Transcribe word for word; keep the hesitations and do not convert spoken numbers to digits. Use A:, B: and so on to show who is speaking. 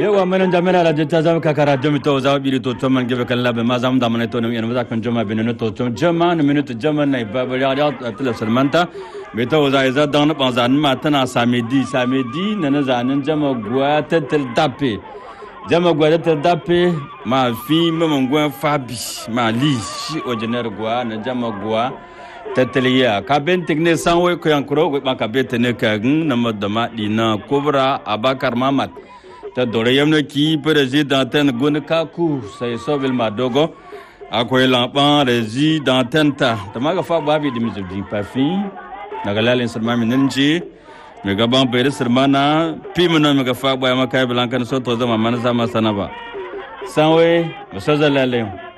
A: yawa manan jamila la jetta zam ka kara jami to zaw bi to to man gebe kan labe ma zam da man to no yan za kan jama bin no to to jama no minute jama nay ba ba ya ya tele salmanta be to za za dan ban zan ma tana samedi samedi nana zanin jama gwa tatel dape jama gwa tatel dape ma fi mamon gwa fabi ma li shi ojener gwa na jama gwa tataliya ka ben tekne sanwe ko yankuro ko ba ka betene ka na madama dina kubra abakar mamat ta dore yamna ki president ten gun kaku sai sobil madogo akoy lampan resident ta tamaga fa babi de mizudi parfum nagalalen sarma minenji mega ban pere sarmana pimna mega fa ba makai blankan so to zama manza masana ba sanwe musazalale